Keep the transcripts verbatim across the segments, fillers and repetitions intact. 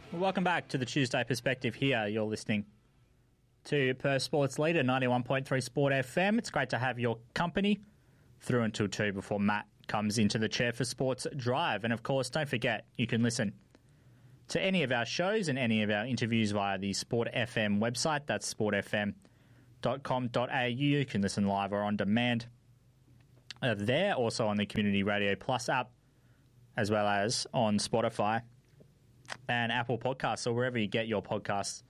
Well, welcome back to the Tuesday Perspective here. You're listening to Perth Sports Leader, ninety-one point three Sport F M. It's great to have your company through until two before Matt comes into the chair for Sports Drive. And, of course, don't forget, you can listen to any of our shows and any of our interviews via the Sport F M website. That's sport f m dot com dot a u. You can listen live or on demand uh, there, also on the Community Radio Plus app, as well as on Spotify and Apple Podcasts. So wherever you get your podcasts,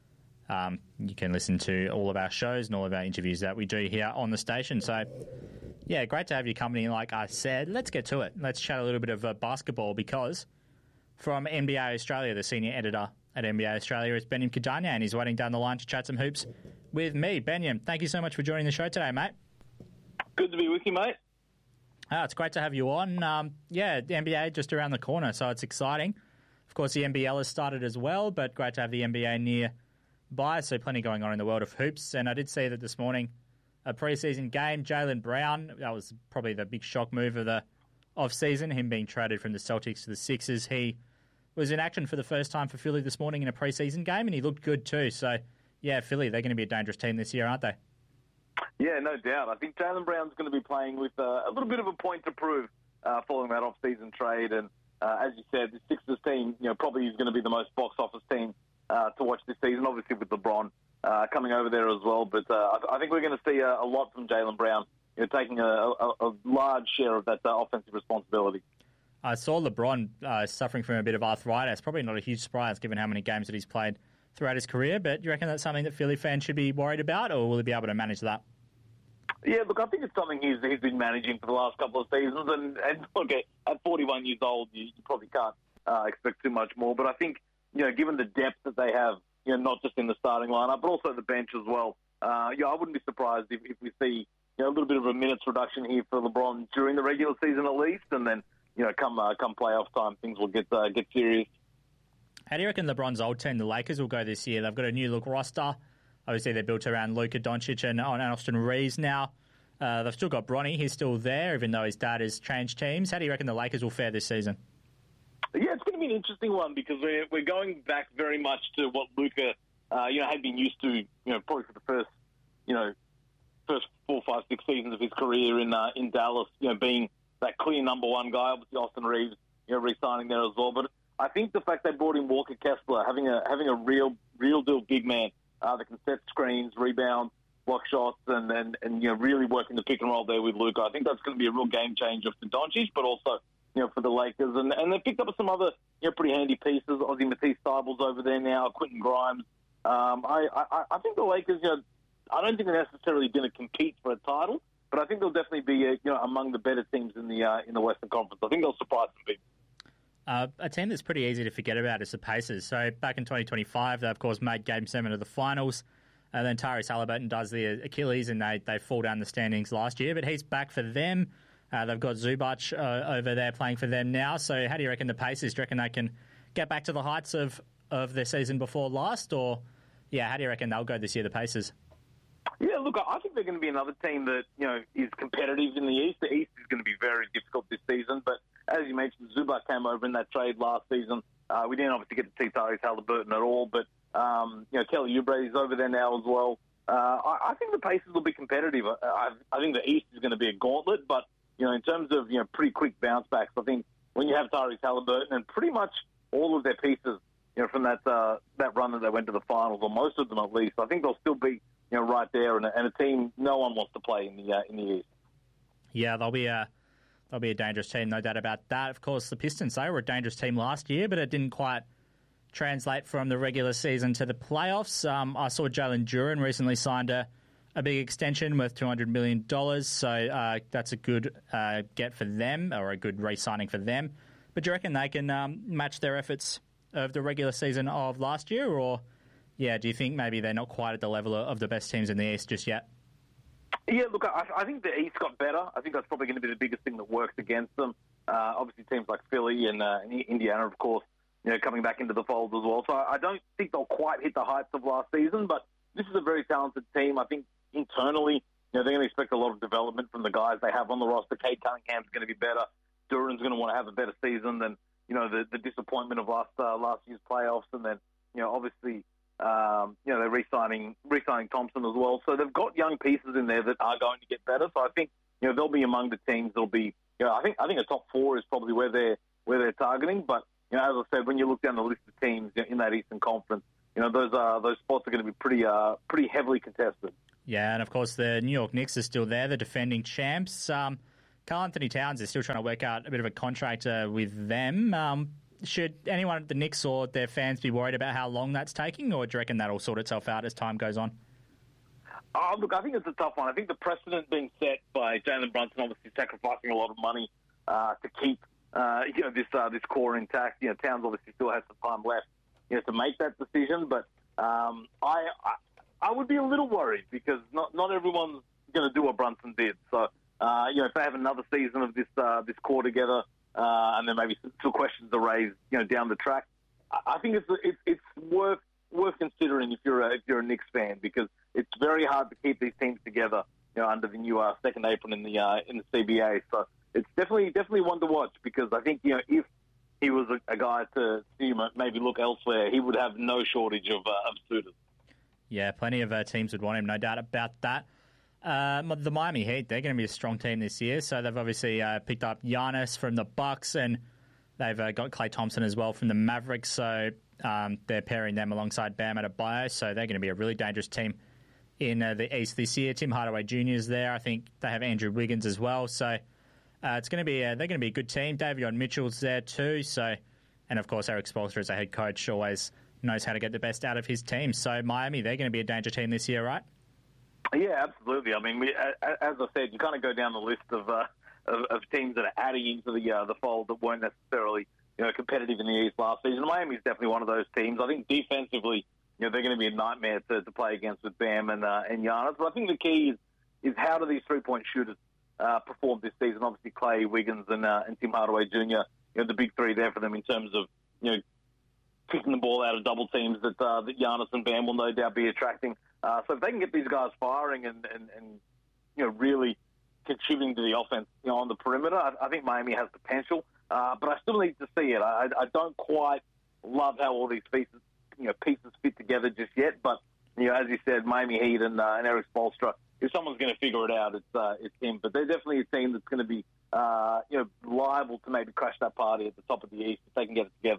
um, you can listen to all of our shows and all of our interviews that we do here on the station. So, yeah, great to have your company. Like I said, let's get to it. Let's chat a little bit of uh, basketball, because from N B A Australia, the senior editor at N B A Australia is Benyam Kidanya, and he's waiting down the line to chat some hoops with me. Benyam, thank you so much for joining the show today, mate. Good to be with you, mate. Ah, it's great to have you on. Um, yeah, the N B A just around the corner, so it's exciting. Of course, the N B L has started as well, but great to have the N B A nearby, so plenty going on in the world of hoops. And I did see that this morning, a preseason game, Jaylen Brown, that was probably the big shock move of the off-season, him being traded from the Celtics to the Sixers. He was in action for the first time for Philly this morning in a preseason game, and he looked good too. So, yeah, Philly, they're going to be a dangerous team this year, aren't they? Yeah, no doubt. I think Jaylen Brown's going to be playing with uh, a little bit of a point to prove uh, following that off-season trade. And uh, as you said, the Sixers team, you know, probably is going to be the most box office team uh, to watch this season, obviously with LeBron uh, coming over there as well. But uh, I think we're going to see a, a lot from Jaylen Brown, you know, taking a, a, a large share of that uh, offensive responsibility. I saw LeBron uh, suffering from a bit of arthritis. Probably not a huge surprise given how many games that he's played throughout his career. But do you reckon that's something that Philly fans should be worried about, or will he be able to manage that? Yeah, look, I think it's something he's he's been managing for the last couple of seasons. And, and look, at forty-one years old, you, you probably can't uh, expect too much more. But I think, you know, given the depth that they have, you know, not just in the starting lineup, but also the bench as well, uh, yeah, I wouldn't be surprised if, if we see, you know, a little bit of a minutes reduction here for LeBron during the regular season at least, and then, you know, come uh, come playoff time, things will get uh, get serious. How do you reckon LeBron's old team, the Lakers, will go this year? They've got a new look roster. Obviously, they're built around Luka Doncic and, and Austin Reeves now. Uh, they've still got Bronny. He's still there, even though his dad has changed teams. How do you reckon the Lakers will fare this season? Yeah, it's going to be an interesting one, because we're we're going back very much to what Luka, uh, you know, had been used to, you know, probably for the first, you know, first four, five, six seasons of his career in uh, in Dallas, you know, being that clear number one guy. Obviously, Austin Reeves, you know, re-signing there as well. But I think the fact they brought in Walker Kessler, having a having a real real deal big man uh, that can set screens, rebound, block shots, and, and and you know, really working the pick and roll there with Luka, I think that's going to be a real game changer for Doncic, but also, you know, for the Lakers. And and they picked up some other, you know, pretty handy pieces. Ozzie Matisse Thybulle's over there now, Quentin Grimes. Um, I, I I think the Lakers, you know, I don't think they're necessarily going to compete for a title, but I think they'll definitely be, uh, you know, among the better teams in the uh, in the Western Conference. I think they'll surprise some people. Uh, a team that's pretty easy to forget about is the Pacers. So back in twenty twenty-five, they, of course, made Game seven of the finals. And then Tyrese Halliburton does the Achilles, and they, they fall down the standings last year. But he's back for them. Uh, they've got Zubac uh, over there playing for them now. So how do you reckon the Pacers, do you reckon they can get back to the heights of, of their season before last? Or, yeah, how do you reckon they'll go this year, the Pacers? Yeah, look, I think they're going to be another team that, you know, is competitive in the East. The East is going to be very difficult this season. But as you mentioned, Zubac came over in that trade last season. Uh, we didn't obviously get to see Tyrese Halliburton at all, but Um, you know, Kelly Oubre is over there now as well. Uh, I, I think the Pacers will be competitive. I, I, I think the East is going to be a gauntlet, but, you know, in terms of, you know, pretty quick bounce backs, I think when you have Tyrese Halliburton and pretty much all of their pieces, you know, from that uh, that run that they went to the finals, or most of them at least, I think they'll still be, you know, right there, and a, and a team no one wants to play in the uh, in the East. Yeah, they'll be a they'll be a dangerous team, no doubt about that. Of course, the Pistons, they were a dangerous team last year, but it didn't quite translate from the regular season to the playoffs. Um, I saw Jalen Duren recently signed a, a big extension worth two hundred million dollars, so uh, that's a good uh, get for them, or a good re-signing for them. But do you reckon they can um, match their efforts of the regular season of last year, or, yeah, do you think maybe they're not quite at the level of the best teams in the East just yet? Yeah, look, I, I think the East got better. I think that's probably going to be the biggest thing that works against them. Uh, obviously, teams like Philly and, uh, and Indiana, of course, you know, coming back into the fold as well. So I don't think they'll quite hit the heights of last season, but this is a very talented team. I think internally, you know, they're going to expect a lot of development from the guys they have on the roster. Cade Cunningham's going to be better. Duran's going to want to have a better season than, you know, the, the disappointment of last uh, last year's playoffs, and then, you know, obviously, um, you know, they're re-signing, re-signing Thompson as well. So they've got young pieces in there that are going to get better. So I think, you know, they'll be among the teams that'll be, you know, I think I think a top four is probably where they're where they're targeting. But, you know, as I said, when you look down the list of teams in that Eastern Conference, you know, those uh, those spots are going to be pretty uh, pretty heavily contested. Yeah, and of course the New York Knicks are still there, the defending champs. Um, Karl Anthony Towns is still trying to work out a bit of a contract uh, with them. Um, should anyone at the Knicks or their fans be worried about how long that's taking, or do you reckon that'll sort itself out as time goes on? Oh, look, I think it's a tough one. I think the precedent being set by Jalen Brunson, obviously sacrificing a lot of money uh, to keep uh, you know this uh, this core intact. You know, Towns obviously still has some time left, you know, to make that decision. But um, I, I I would be a little worried because not not everyone's going to do what Brunson did. So uh, you know, if they have another season of this uh, this core together, uh, and then maybe some questions are raised, you know, down the track, I think it's it's, it's worth worth considering if you're a, if you're a Knicks fan, because it's very hard to keep these teams together, you know, under the new uh, second apron in the uh, in the C B A. So it's definitely definitely one to watch, because I think, you know, if he was a, a guy to see maybe look elsewhere, he would have no shortage of uh, of suitors. Yeah, plenty of uh, teams would want him, no doubt about that. Uh, the Miami Heat, they're going to be a strong team this year, so they've obviously uh, picked up Giannis from the Bucks, and they've uh, got Klay Thompson as well from the Mavericks, so um, they're pairing them alongside Bam Adebayo, so they're going to be a really dangerous team in uh, the East this year. Tim Hardaway Junior is there. I think they have Andrew Wiggins as well, so uh, it's going to be a, they're going to be a good team. Davion Mitchell's there too, so and of course Eric Spoelstra as a head coach always knows how to get the best out of his team. So Miami, they're going to be a danger team this year, right? Yeah, absolutely. I mean, we, as I said, you kind of go down the list of uh, of, of teams that are adding into the uh, the fold that weren't necessarily, you know, competitive in the East last season. Miami's definitely one of those teams. I think defensively, you know, they're going to be a nightmare to, to play against with Bam and uh, and Giannis. But I think the key is is how do these three point shooters uh, perform this season? Obviously, Klay, Wiggins, and uh, and Tim Hardaway Junior You know, the big three there for them in terms of, you know, kicking the ball out of double teams that uh, that Giannis and Bam will no doubt be attracting. Uh, so if they can get these guys firing and, and, and you know, really contributing to the offense, you know, on the perimeter, I, I think Miami has potential. Uh, but I still need to see it. I, I don't quite love how all these pieces, you know, pieces fit together just yet. But, you know, as you said, Miami Heat and, uh, and Eric Spoelstra, if someone's going to figure it out, it's uh, it's him. But they're definitely a team that's going to be, uh, you know, liable to maybe crash that party at the top of the East if they can get it together.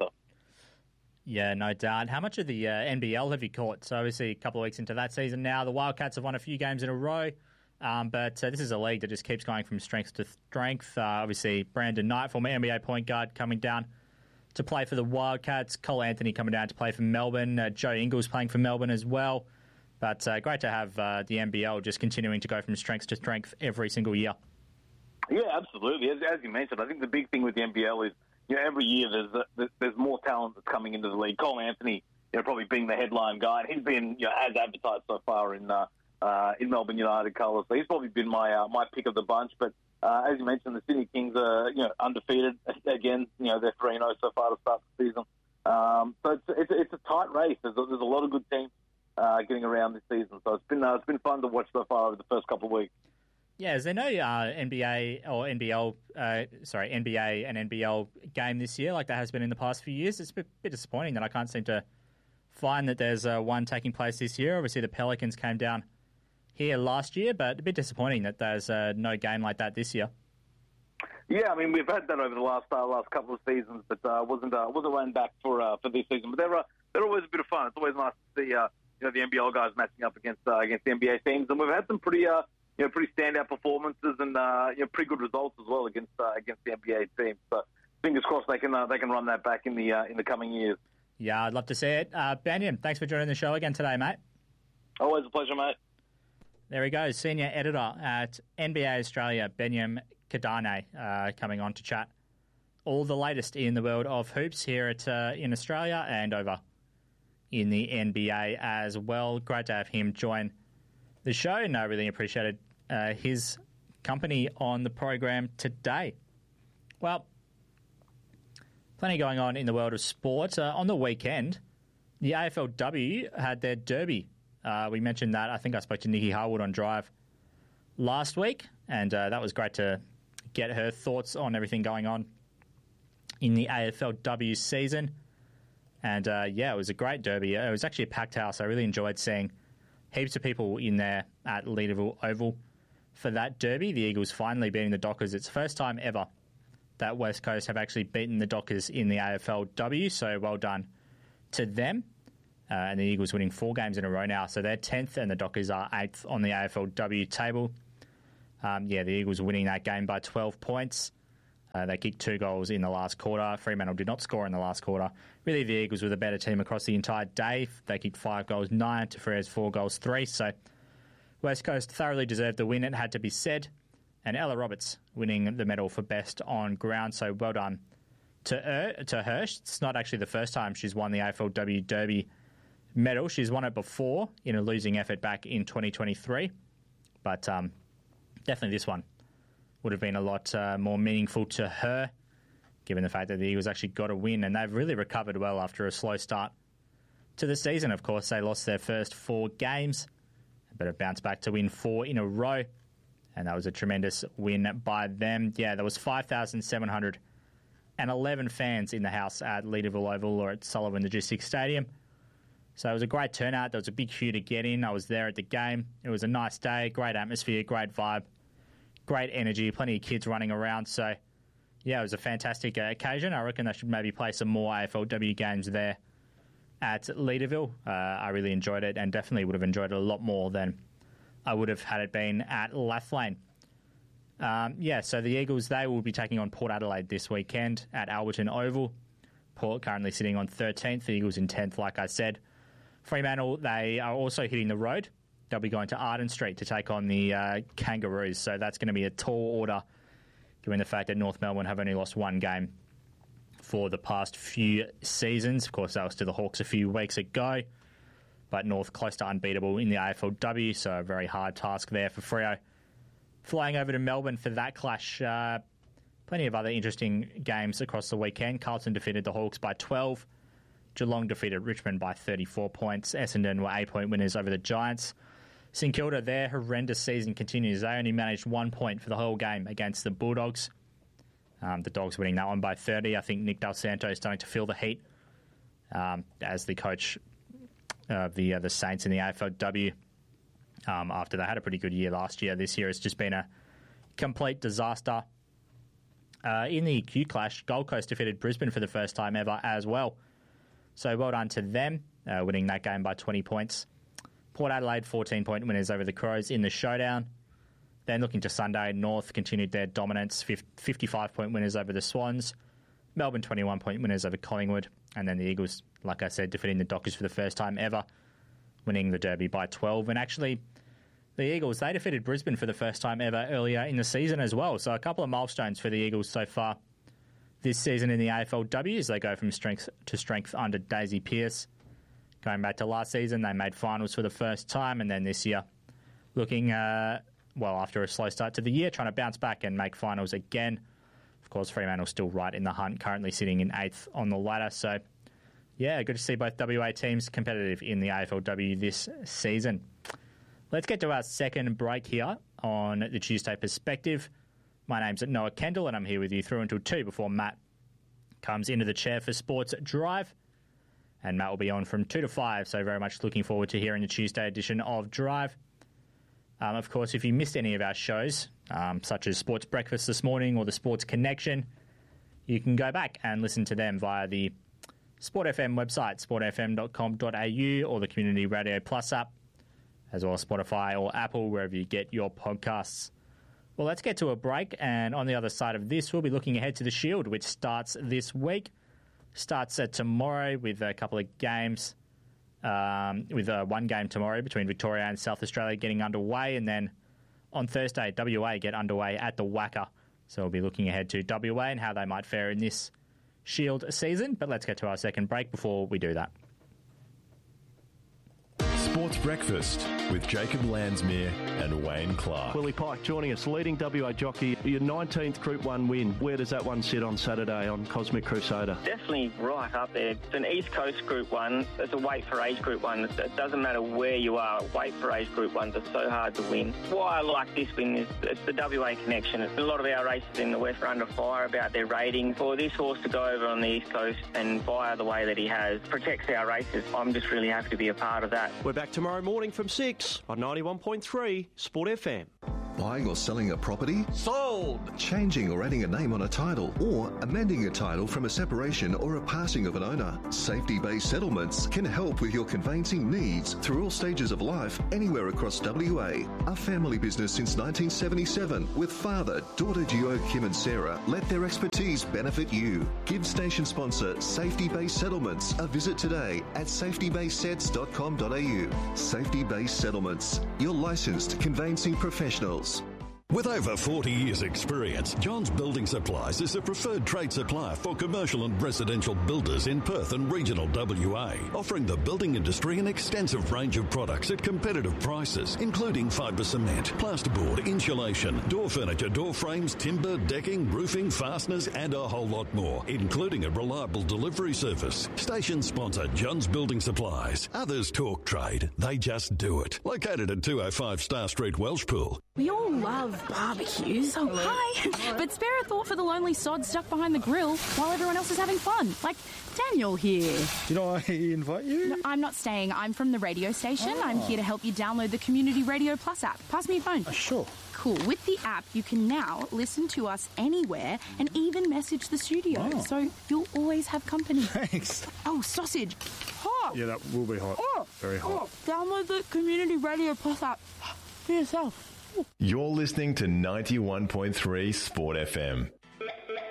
Yeah, no doubt. How much of the uh, N B L have you caught? So obviously a couple of weeks into that season now. The Wildcats have won a few games in a row, um, but uh, this is a league that just keeps going from strength to strength. Uh, obviously, Brandon Knight, former N B A point guard, coming down to play for the Wildcats. Cole Anthony coming down to play for Melbourne. Uh, Joe Ingles playing for Melbourne as well. But uh, great to have uh, the N B L just continuing to go from strength to strength every single year. Yeah, absolutely. As, as you mentioned, I think the big thing with the N B L is, you know, every year there's a, there's more talent that's coming into the league. Cole Anthony, you know, probably being the headline guy, and he's been, you know, as advertised so far in uh, uh, in Melbourne United colours. So he's probably been my uh, my pick of the bunch. But uh, as you mentioned, the Sydney Kings are, you know, undefeated again. You know, they're three and oh so far to start the season. Um, so it's, it's it's a tight race. There's a, there's a lot of good teams uh, getting around this season. So it's been uh, it's been fun to watch so far over the first couple of weeks. Yeah, is there no uh, N B A or N B L, uh, sorry, N B A and N B L game this year like there has been in the past few years? It's a bit, bit disappointing that I can't seem to find that there's uh, one taking place this year. Obviously, the Pelicans came down here last year, but a bit disappointing that there's uh, no game like that this year. Yeah, I mean, we've had that over the last uh, last couple of seasons, but uh, wasn't uh, wasn't run back for uh, for this season. But they're uh, they're always a bit of fun. It's always nice to see uh, you know, the N B L guys matching up against uh, against the N B A teams, and we've had some pretty uh, you know pretty standout performances and uh, you know pretty good results as well against uh, against the N B A teams. So fingers crossed they can uh, they can run that back in the uh, in the coming years. Yeah, I'd love to see it. Uh, Banyam, thanks for joining the show again today, mate. Always a pleasure, mate. There he goes, senior editor at N B A Australia, Banyam Kidane, uh, coming on to chat all the latest in the world of hoops here at uh, in Australia and over in the N B A as well. Great to have him join the show, and I really appreciated uh, his company on the program today. Well, plenty going on in the world of sport. Uh, on the weekend, the A F L W had their derby. Uh, we mentioned that. I think I spoke to Nikki Harwood on Drive last week, and uh, that was great to get her thoughts on everything going on in the A F L W season. And, uh, yeah, it was a great derby. It was actually a packed house. I really enjoyed seeing heaps of people in there at Leederville Oval for that derby. The Eagles finally beating the Dockers. It's the first time ever that West Coast have actually beaten the Dockers in the A F L W, so well done to them. Uh, and the Eagles winning four games in a row now, so they're tenth and the Dockers are eighth on the A F L W table. Um, yeah, the Eagles winning that game by twelve points. Uh, they kicked two goals in the last quarter. Fremantle did not score in the last quarter. Really, the Eagles were the better team across the entire day. They kicked five goals, nine to Frere's four goals, three. So West Coast thoroughly deserved the win, it had to be said. And Ella Roberts winning the medal for best on ground. So well done to her. To her. It's not actually the first time she's won the A F L W Derby medal. She's won it before in a losing effort back in twenty twenty-three. But um, definitely this one would have been a lot uh, more meaningful to her, given the fact that the Eagles actually got a win, and they've really recovered well after a slow start to the season. Of course, they lost their first four games, but have bounced back to win four in a row, and that was a tremendous win by them. Yeah, there was five thousand seven hundred eleven fans in the house at Leederville Oval or at Sullivan Logistics Stadium. So it was a great turnout. There was a big queue to get in. I was there at the game. It was a nice day, great atmosphere, great vibe. Great energy, plenty of kids running around. So, yeah, it was a fantastic uh, occasion. I reckon they should maybe play some more A F L W games there at Leederville. Uh, I really enjoyed it and definitely would have enjoyed it a lot more than I would have had it been at Lathlane. Um, yeah, so the Eagles, they will be taking on Port Adelaide this weekend at Alberton Oval. Port currently sitting on thirteenth, the Eagles in tenth, like I said. Fremantle, they are also hitting the road. They'll be going to Arden Street to take on the uh, Kangaroos. So that's going to be a tall order, given the fact that North Melbourne have only lost one game for the past few seasons. Of course, that was to the Hawks a few weeks ago. But North close to unbeatable in the A F L W, so a very hard task there for Freo. Flying over to Melbourne for that clash. Uh, plenty of other interesting games across the weekend. Carlton defeated the Hawks by twelve. Geelong defeated Richmond by thirty-four points. Essendon were eight-point winners over the Giants. St Kilda, their horrendous season continues. They only managed one point for the whole game against the Bulldogs. Um, the Dogs winning that one by thirty. I think Nick Del Santo is starting to feel the heat um, as the coach of the, uh, the Saints in the A F L W. Um, after they had a pretty good year last year, this year it's just been a complete disaster. Uh, in the Q Clash, Gold Coast defeated Brisbane for the first time ever as well. So well done to them, uh, winning that game by twenty points. Port Adelaide, fourteen-point winners over the Crows in the showdown. Then looking to Sunday, North continued their dominance, fifty-five-point winners over the Swans. Melbourne, twenty-one-point winners over Collingwood. And then the Eagles, like I said, defeating the Dockers for the first time ever, winning the Derby by twelve. And actually, the Eagles, they defeated Brisbane for the first time ever earlier in the season as well. So a couple of milestones for the Eagles so far this season in the A F L W as they go from strength to strength under Daisy Pearce. Going back to last season, they made finals for the first time, and then this year, looking, uh, well, after a slow start to the year, trying to bounce back and make finals again. Of course, Fremantle still right in the hunt, currently sitting in eighth on the ladder. So, yeah, good to see both W A teams competitive in the A F L W this season. Let's get to our second break here on the Tuesday Perspective. My name's Noah Kendall, and I'm here with you through until two before Matt comes into the chair for Sports Drive. And Matt will be on from two to five, so very much looking forward to hearing the Tuesday edition of Drive. Um, of course, if you missed any of our shows, um, such as Sports Breakfast this morning or the Sports Connection, you can go back and listen to them via the Sport F M website, sport f m dot com dot a u, or the Community Radio Plus app, as well as Spotify or Apple, wherever you get your podcasts. Well, let's get to a break, and on the other side of this, we'll be looking ahead to the Shield, which starts this week. Starts uh, tomorrow with a couple of games, um, with uh, one game tomorrow between Victoria and South Australia getting underway, and then on Thursday, W A get underway at the Wacker. So we'll be looking ahead to W A and how they might fare in this Shield season. But let's get to our second break before we do that. Sports Breakfast with Jacob Landsmere and Wayne Clark. Willie Pike joining us, leading W A jockey. Your nineteenth Group one win. Where does that one sit on Saturday on Cosmic Crusader? Definitely right up there. It's an East Coast Group one. It's a weight for age Group one. It doesn't matter where you are. Weight for age Group ones are so hard to win. Why I like this win is it's the W A connection. It's a lot of our races in the West are under fire about their ratings. For this horse to go over on the East Coast and fire the way that he has protects our races. I'm just really happy to be a part of that. We're back tomorrow morning from six on ninety-one point three Sport F M. Buying or selling a property? Sold! Changing or adding a name on a title, or amending a title from a separation or a passing of an owner. Safety-based settlements can help with your conveyancing needs through all stages of life, anywhere across W A. A family business since nineteen seventy-seven, with father, daughter duo Kim and Sarah, let their expertise benefit you. Give station sponsor Safety-Based Settlements a visit today at safety based sets dot com dot a u. Safety-Based Settlements, your licensed conveyancing professionals. With over forty years' experience, Johns Building Supplies is a preferred trade supplier for commercial and residential builders in Perth and regional W A, offering the building industry an extensive range of products at competitive prices, including fibre cement, plasterboard, insulation, door furniture, door frames, timber, decking, roofing, fasteners, and a whole lot more, including a reliable delivery service. Station sponsor Johns Building Supplies. Others talk trade, they just do it. Located at two oh five Star Street, Welshpool. We all love barbecues. Oh, hi. But spare a thought for the lonely sod stuck behind the grill while everyone else is having fun. Like Daniel here. Did I invite you? No, I'm not staying. I'm from the radio station. Oh. I'm here to help you download the Community Radio Plus app. Pass me your phone. Uh, sure. Cool. With the app, you can now listen to us anywhere and even message the studio. Oh. So you'll always have company. Thanks. Oh, sausage. Hot. Yeah, that will be hot. Oh. Very hot. Oh. Download the Community Radio Plus app for yourself. You're listening to ninety-one point three Sport F M.